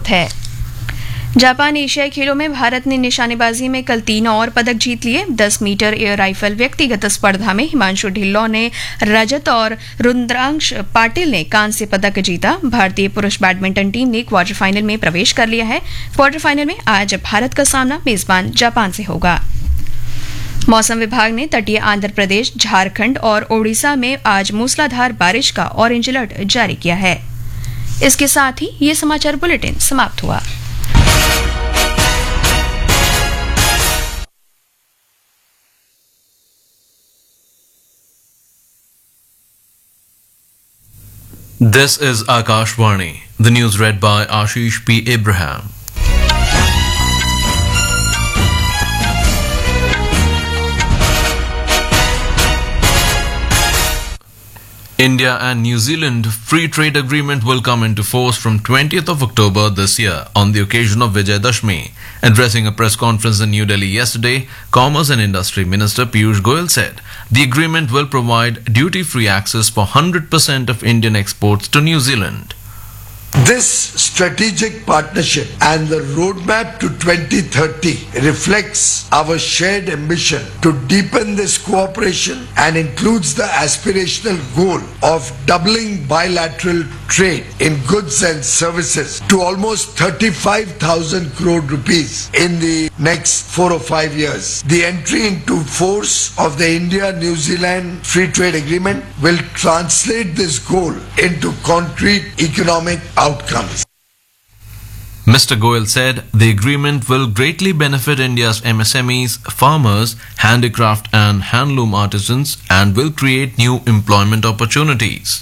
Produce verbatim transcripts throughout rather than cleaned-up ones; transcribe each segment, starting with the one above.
प्रस्तुत है। जापान एशियाई खेलों में भारत ने निशानेबाजी में कल तीन और पदक जीत लिए। दस मीटर एयर राइफल व्यक्तिगत स्पर्धा में हिमांशु ढिल्लों ने रजत और रुद्रांश पाटिल ने कांस्य पदक जीता। भारतीय पुरुष बैडमिंटन टीम ने क्वार्टर फाइनल में प्रवेश कर लिया है। क्वार्टर फाइनल में आज भारत का सामना मेजबान जापान से होगा। मौसम विभाग ने तटीय आंध्र प्रदेश, झारखंड और ओडिशा में आज मूसलाधार बारिश का ऑरेंज अलर्ट जारी किया है। इसके साथ ही ये समाचार बुलेटिन समाप्त हुआ। This is Akashvani. The news read by Ashish P. Abraham. India and New Zealand free trade agreement will come into force from twentieth of October this year on the occasion of Vijayadashmi. Addressing a press conference in New Delhi yesterday, Commerce and Industry Minister Piyush Goyal said the agreement will provide duty-free access for one hundred percent of Indian exports to New Zealand. This strategic partnership and the roadmap to twenty thirty reflects our shared ambition to deepen this cooperation and includes the aspirational goal of doubling bilateral trade in goods and services to almost thirty-five thousand crore rupees in the next four or five years. The entry into force of the India-New Zealand Free Trade Agreement will translate this goal into concrete economic outcomes. Mister Goyal said the agreement will greatly benefit India's M S M Es, farmers, handicraft and handloom artisans and will create new employment opportunities.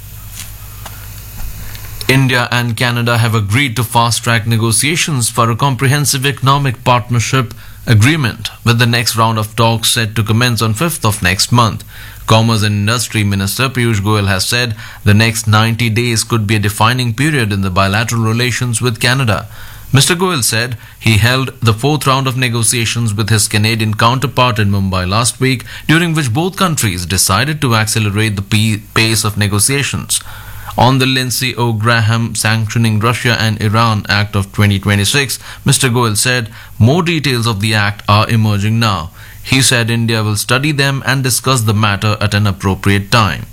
India and Canada have agreed to fast-track negotiations for a comprehensive economic partnership agreement, with the next round of talks set to commence on fifth of next month. Commerce and Industry Minister Piyush Goyal has said the next ninety days could be a defining period in the bilateral relations with Canada. Mister Goyal said he held the fourth round of negotiations with his Canadian counterpart in Mumbai last week, during which both countries decided to accelerate the pace of negotiations. On the Lindsey O. Graham Sanctioning Russia and Iran Act of twenty twenty-six, Mister Goyal said more details of the act are emerging now. He said India will study them and discuss the matter at an appropriate time.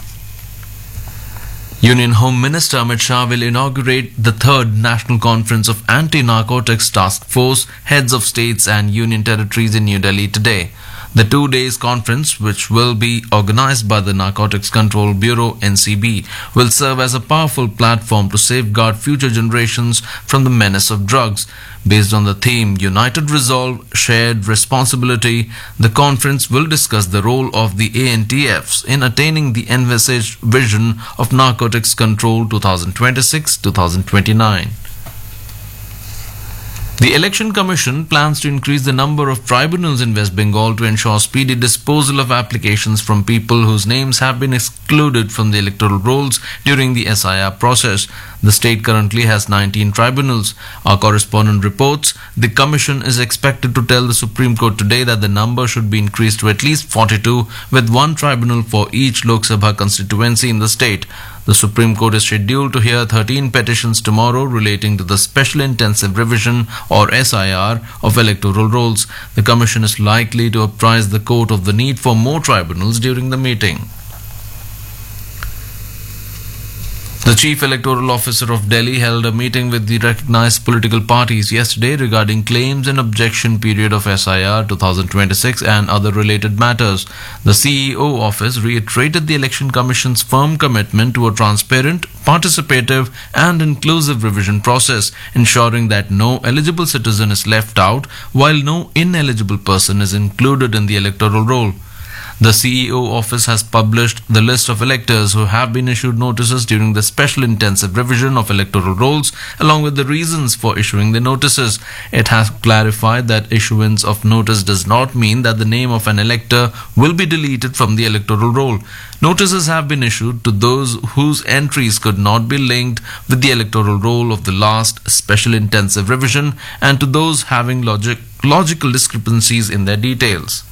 Union Home Minister Amit Shah will inaugurate the third National Conference of Anti-Narcotics Task Force Heads of States and Union Territories in New Delhi today. The two days conference, which will be organized by the Narcotics Control Bureau N C B, will serve as a powerful platform to safeguard future generations from the menace of drugs. Based on the theme United Resolve, Shared Responsibility, the conference will discuss the role of the A N T Fs in attaining the envisaged vision of narcotics control twenty twenty-six to twenty twenty-nine. The Election Commission plans to increase the number of tribunals in West Bengal to ensure speedy disposal of applications from people whose names have been excluded from the electoral rolls during the S I R process. The state currently has nineteen tribunals. Our correspondent reports the Commission is expected to tell the Supreme Court today that the number should be increased to at least forty-two, with one tribunal for each Lok Sabha constituency in the state. The Supreme Court is scheduled to hear thirteen petitions tomorrow relating to the Special Intensive Revision or S I R of electoral rolls. The Commission is likely to apprise the court of the need for more tribunals during the meeting. The Chief Electoral Officer of Delhi held a meeting with the recognized political parties yesterday regarding claims and objection period of S I R twenty twenty-six and other related matters. The C E O office reiterated the Election Commission's firm commitment to a transparent, participative and inclusive revision process, ensuring that no eligible citizen is left out while no ineligible person is included in the electoral roll. The C E O office has published the list of electors who have been issued notices during the special intensive revision of electoral rolls, along with the reasons for issuing the notices. It has clarified that issuance of notice does not mean that the name of an elector will be deleted from the electoral roll. Notices have been issued to those whose entries could not be linked with the electoral roll of the last special intensive revision and to those having logic, logical discrepancies in their details.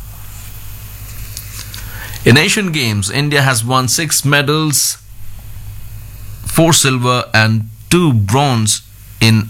In Asian Games, India has won six medals, four silver and two bronze in